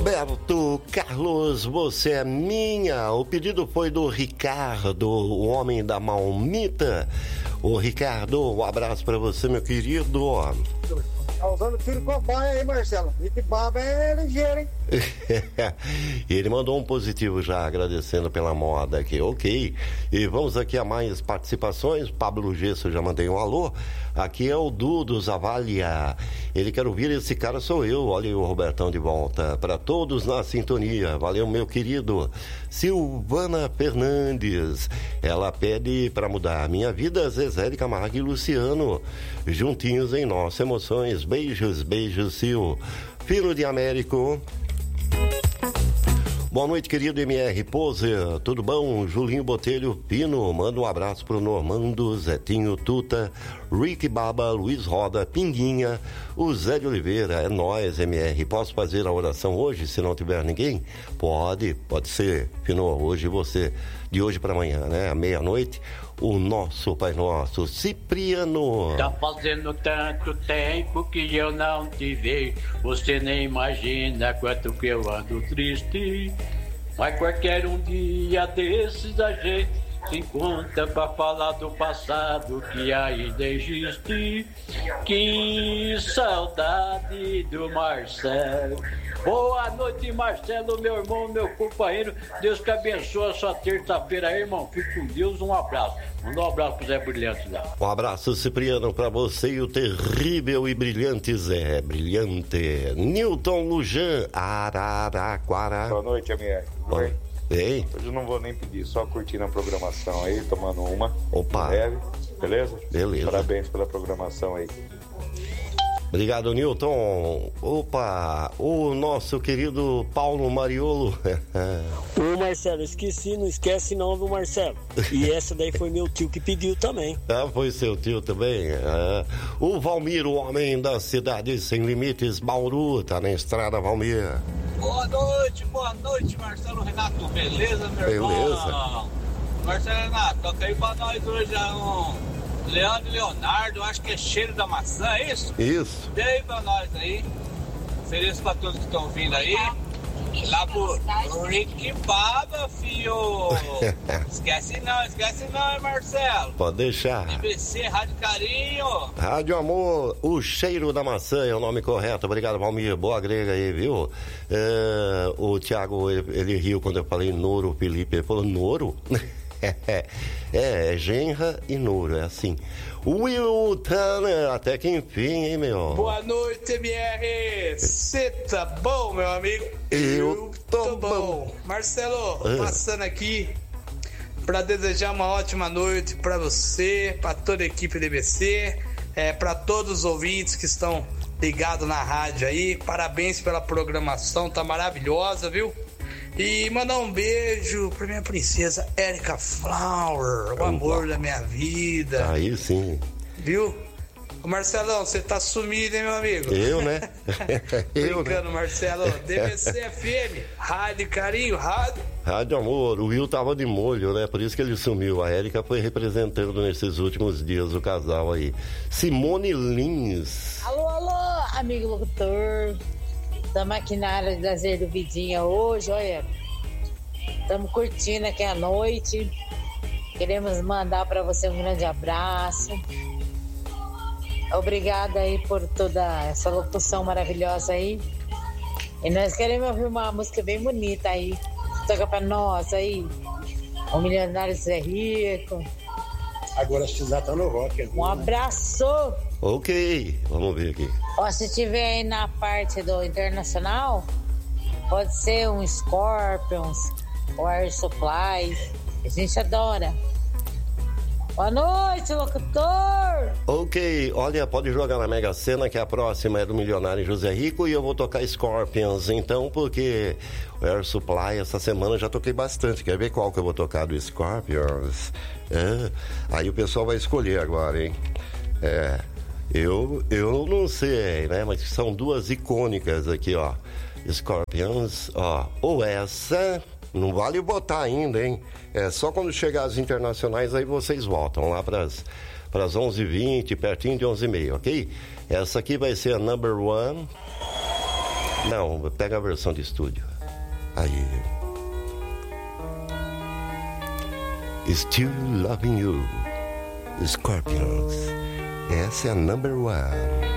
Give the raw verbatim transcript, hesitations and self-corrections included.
Roberto Carlos, você é minha. O pedido foi do Ricardo, o homem da Malmita. Ô Ricardo, um abraço pra você, meu querido. Tá usando tiro com a baia aí, Marcelo. E que baba é ligeiro, hein? Ele mandou um positivo já, agradecendo pela moda aqui, ok. E vamos aqui a mais participações. Pablo Gesso, já mandei um alô. Aqui é o Dudu Zavalia. Ele quer ouvir, esse cara sou eu. Olha aí o Robertão de volta. Para todos na sintonia. Valeu, meu querido. Silvana Fernandes. Ela pede para mudar a minha vida. Zezé de Camargo e Luciano. Juntinhos em nossas emoções. Beijos, beijos, Sil. Filho de Américo. Boa noite, querido M R Pose, tudo bom? Julinho Botelho Pino, manda um abraço pro Normando, Zetinho Tuta, Rick Baba, Luiz Roda, Pinguinha, o Zé de Oliveira, é nóis, M R. Posso fazer a oração hoje, se não tiver ninguém? Pode, pode ser, Pino, hoje você, de hoje para amanhã, né, à meia-noite, o nosso Pai Nosso, Cipriano. Tá fazendo tanto tempo que eu não te vejo, você nem imagina quanto que eu ando triste. Mas qualquer um dia desses a gente se encontra pra falar do passado que ainda existe. Que saudade do Marcelo. Boa noite, Marcelo, meu irmão, meu companheiro. Deus que abençoe a sua terça-feira aí, irmão. Fique com Deus, um abraço. Manda um abraço pro Zé Brilhante lá. Um abraço, Cipriano, pra você e o terrível e brilhante Zé Brilhante. Newton Lujan, Araraquara. Boa noite, M R. Oi. Ei. Hoje eu não vou nem pedir, só curtindo a programação aí, tomando uma. Opa. Leve, beleza? Beleza. Parabéns pela programação aí. Obrigado, Newton. Opa, o nosso querido Paulo Mariolo. Ô Marcelo, esqueci, não esquece não, viu, Marcelo? E essa daí foi meu tio que pediu também. Ah, foi seu tio também? Ah, o Valmir, o homem da cidade sem limites, Bauru, tá na estrada, Valmir. Boa noite, boa noite, Marcelo Renato, beleza, meu irmão? Beleza. Marcelo Renato, toca aí pra nós hoje um Leandro e Leonardo, acho que é Cheiro da Maçã, é isso? Isso. Dê aí pra nós aí. Feliz pra todos que estão vindo aí. Lá pro Rick Baba, fio. Esquece não, esquece não, hein, Marcelo? Pode deixar. D B C, Rádio Carinho. Rádio Amor, o cheiro da maçã é o nome correto. Obrigado, Valmir. Boa grega aí, viu? É, o Thiago, ele, ele riu quando eu falei Noro, Felipe. Ele falou Noro? É, é genra e Noro, é assim. Will Tanner, até que enfim, hein, meu? Boa noite, M R. Cê tá bom, meu amigo? Eu tô, tô bom. bom. Marcelo, ah. passando aqui para desejar uma ótima noite para você, para toda a equipe D B C, é, para todos os ouvintes que estão ligados na rádio aí. Parabéns pela programação, tá maravilhosa, viu? E mandar um beijo pra minha princesa Erika Flower, o amor da minha vida. Aí sim. Viu? Ô Marcelão, você tá sumido, hein, meu amigo? Eu, né? Eu, Brincando, né? Marcelo. D B C F M, Rádio Carinho, Rádio. Rádio Amor, o Will tava de molho, né? Por isso que ele sumiu. A Érica foi representando nesses últimos dias o casal aí. Simone Lins. Alô, alô, amigo locutor. Estamos aqui na área de lazer do Vidinha hoje, olha. Estamos curtindo aqui a noite. Queremos mandar para você um grande abraço. Obrigada aí por toda essa locução maravilhosa aí. E nós queremos ouvir uma música bem bonita aí. Toca para nós aí. O Milionário Zé Rico. Agora acho que já tá no rock. Né? Um abraço. Ok, vamos ver aqui. Ó, se tiver aí na parte do internacional, pode ser um Scorpions, o Air Supply. A gente adora. Boa noite, locutor! Ok, olha, pode jogar na Mega Sena, que a próxima é do Milionário José Rico, e eu vou tocar Scorpions, então, porque o Air Supply essa semana eu já toquei bastante. Quer ver qual que eu vou tocar do Scorpions? É, aí o pessoal vai escolher agora, hein? É, eu, eu não sei, né? Mas são duas icônicas aqui, ó. Scorpions, ó. Ou essa... Não vale botar ainda, hein? É só quando chegar as internacionais, aí vocês voltam lá para as onze e vinte, pertinho de onze e meia, ok? Essa aqui vai ser a number one. Não, pega a versão de estúdio. Aí. Still Loving You, Scorpions. Essa é a number one.